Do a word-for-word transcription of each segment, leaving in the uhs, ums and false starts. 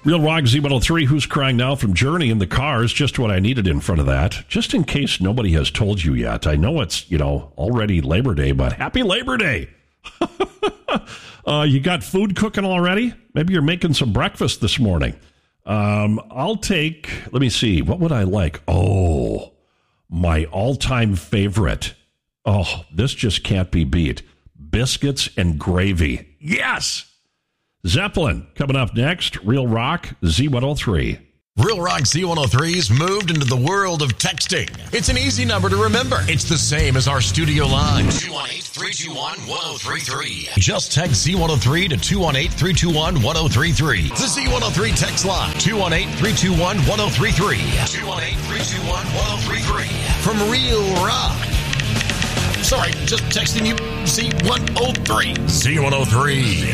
Real Rock Z one oh three, Who's Crying Now from Journey in the car is just what I needed in front of that. Just in case nobody has told you yet. I know it's, you know, already Labor Day, but happy Labor Day. uh, you got food cooking already? Maybe you're making some breakfast this morning. Um, I'll take, let me see, what would I like? Oh, my all-time favorite. Oh, this just can't be beat. Biscuits and gravy. Yes! Zeppelin coming up next. Real Rock Z one oh three. Real Rock Z one oh three's moved into the world of texting. It's an easy number to remember. It's the same as our studio line. two one eight, three two one, one oh three three. Just text Z one oh three to two one eight, three two one, one oh three three. The Z one oh three text line. two one eight, three two one, one oh three three. two one eight, three two one, one oh three three. From Real Rock. Sorry, just texting you Z one oh three. Z one oh three.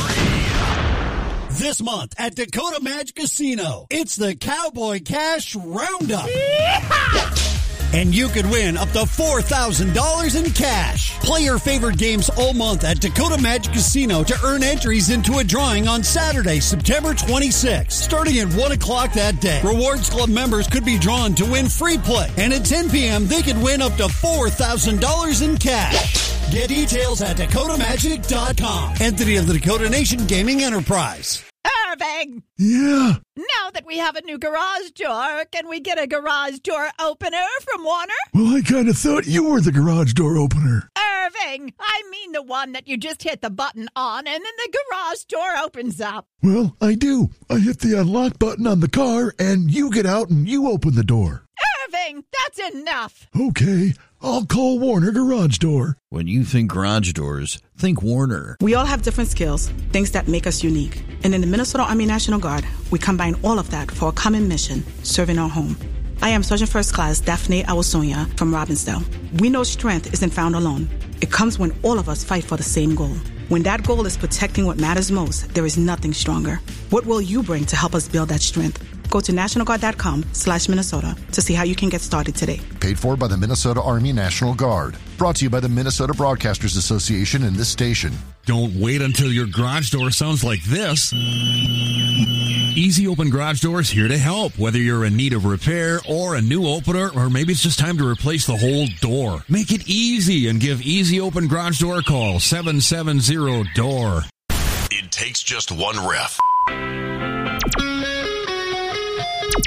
This month at Dakota Magic Casino, it's the Cowboy Cash Roundup. Yeehaw! And you could win up to four thousand dollars in cash. Play your favorite games all month at Dakota Magic Casino to earn entries into a drawing on Saturday, September twenty-sixth. Starting at one o'clock that day, Rewards Club members could be drawn to win free play. And at ten p.m., they could win up to four thousand dollars in cash. Get details at Dakota Magic dot com. Entity of the Dakota Nation Gaming Enterprise. Irving! Yeah? Now that we have a new garage door, can we get a garage door opener from Warner? Well, I kind of thought you were the garage door opener. Irving! I mean the one that you just hit the button on and then the garage door opens up. Well, I do. I hit the unlock button on the car and you get out and you open the door. Irving, that's enough. Okay, I'll call Warner Garage Door. When you think garage doors, think Warner. We all have different skills, things that make us unique. And in the Minnesota Army National Guard, we combine all of that for a common mission, serving our home. I am Sergeant First Class Daphne Awasonia from Robbinsdale. We know strength isn't found alone. It comes when all of us fight for the same goal. When that goal is protecting what matters most, there is nothing stronger. What will you bring to help us build that strength? Go to national guard dot com slash Minnesota to see how you can get started today. Paid for by the Minnesota Army National Guard. Brought to you by the Minnesota Broadcasters Association and this station. Don't wait until your garage door sounds like this. Easy Open Garage Doors here to help. Whether you're in need of repair or a new opener, or maybe it's just time to replace the whole door. Make it easy and give Easy Open Garage Door a call. seven seven zero D O O R. It takes just one ref.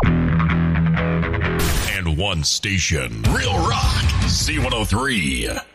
And one station. Real Rock Z one oh three.